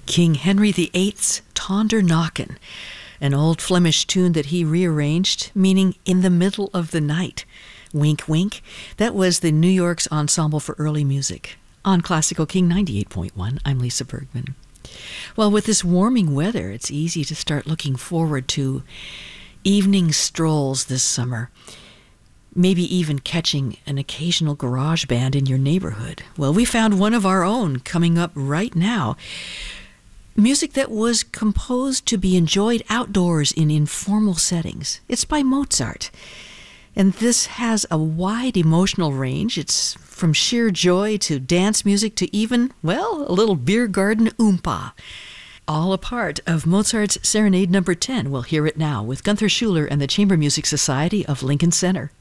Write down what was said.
King Henry VIII's Tonder Knocken, an old Flemish tune that he rearranged, meaning in the middle of the night. Wink, wink. That was the New York's Ensemble for Early Music. On Classical King 98.1, I'm Lisa Bergman. Well, with this warming weather, it's easy to start looking forward to evening strolls this summer. Maybe even catching an occasional garage band in your neighborhood. Well, we found one of our own coming up right now. Music that was composed to be enjoyed outdoors in informal settings. It's by Mozart. And this has a wide emotional range. It's from sheer joy to dance music to even, well, a little beer garden oompa. All a part of Mozart's Serenade No. 10. We'll hear it now with Gunther Schuller and the Chamber Music Society of Lincoln Center.